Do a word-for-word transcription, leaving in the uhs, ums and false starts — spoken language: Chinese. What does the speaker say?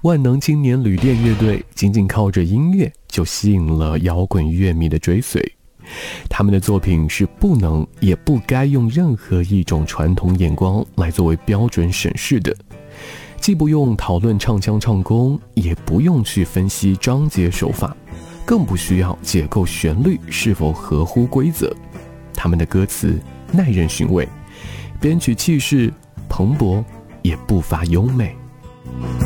万能青年旅店乐队仅仅靠着音乐就吸引了摇滚乐迷的追随。他们的作品是不能也不该用任何一种传统眼光来作为标准审视的，既不用讨论唱腔唱功，也不用去分析章节手法，更不需要解构旋律是否合乎规则。他们的歌词耐人寻味，编曲气势蓬勃，也步伐优美。